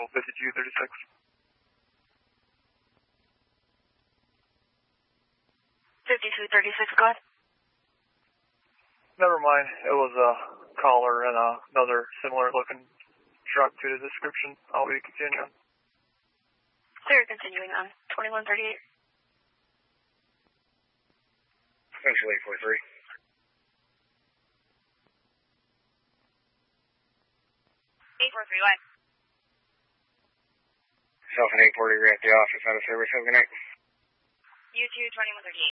vehicle 5236. 5236, go ahead. Never mind. It was a caller in another similar looking truck to the description. I'll be continuing. So you're continuing on 2138. Essentially 843. 843, what? Self and 840, we're at the office out of service. Have a good night. You too, 2138.